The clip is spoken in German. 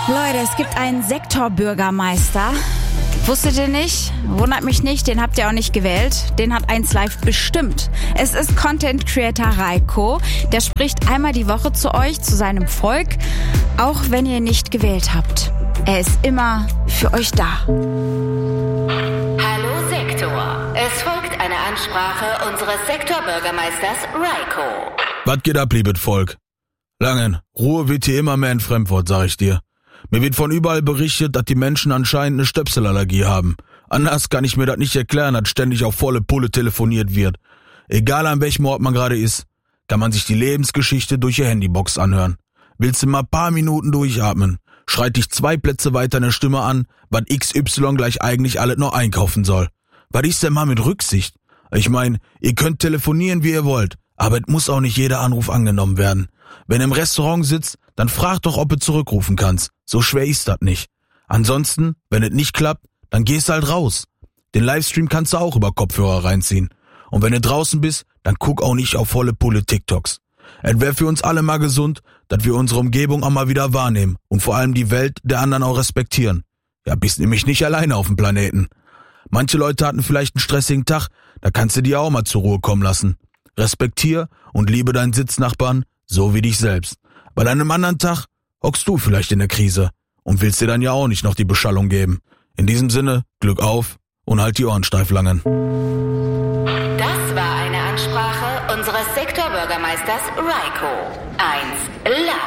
Leute, es gibt einen Sektorbürgermeister. Wusstet ihr nicht? Wundert mich nicht, den habt ihr auch nicht gewählt. Den hat 1Live bestimmt. Es ist Content Creator Reiko. Der spricht einmal die Woche zu euch, zu seinem Volk, auch wenn ihr nicht gewählt habt. Er ist immer für euch da. Hallo Sektor. Es folgt eine Ansprache unseres Sektorbürgermeisters Reiko. Was geht ab, liebes Volk? Langen, Ruhe wird hier immer mehr ein Fremdwort, sag ich dir. Mir wird von überall berichtet, dass die Menschen anscheinend eine Stöpselallergie haben. Anders kann ich mir das nicht erklären, dass ständig auf volle Pulle telefoniert wird. Egal an welchem Ort man gerade ist, kann man sich die Lebensgeschichte durch ihr Handybox anhören. Willst du mal paar Minuten durchatmen, schreit dich 2 Plätze weiter eine Stimme an, was XY gleich eigentlich alles noch einkaufen soll. Was ist denn mal mit Rücksicht? Ich meine, ihr könnt telefonieren, wie ihr wollt, aber es muss auch nicht jeder Anruf angenommen werden. Wenn du im Restaurant sitzt, dann frag doch, ob du zurückrufen kannst. So schwer ist das nicht. Ansonsten, wenn es nicht klappt, dann gehst halt raus. Den Livestream kannst du auch über Kopfhörer reinziehen. Und wenn du draußen bist, dann guck auch nicht auf volle Pulle TikToks. Es wäre für uns alle mal gesund, dass wir unsere Umgebung auch mal wieder wahrnehmen und vor allem die Welt der anderen auch respektieren. Ja, bist nämlich nicht alleine auf dem Planeten. Manche Leute hatten vielleicht einen stressigen Tag, da kannst du die auch mal zur Ruhe kommen lassen. Respektier und liebe deinen Sitznachbarn, so wie dich selbst. Bei einem anderen Tag hockst du vielleicht in der Krise und willst dir dann ja auch nicht noch die Beschallung geben. In diesem Sinne, Glück auf und halt die Ohren steif, Langen. Das war eine Ansprache unseres Sektorbürgermeisters Reiko. 1Live.